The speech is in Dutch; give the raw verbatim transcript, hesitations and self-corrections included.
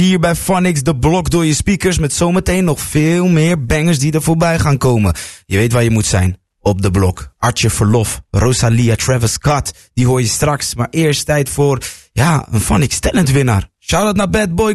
Hier bij Phonics, de blok door je speakers met zometeen nog veel meer bangers die er voorbij gaan komen. Je weet waar je moet zijn. Op de blok. Artje Verlof, Rosalia, Travis Scott. Die hoor je straks. Maar eerst tijd voor, ja, een Phonics talentwinnaar. Shout out naar Bad Boy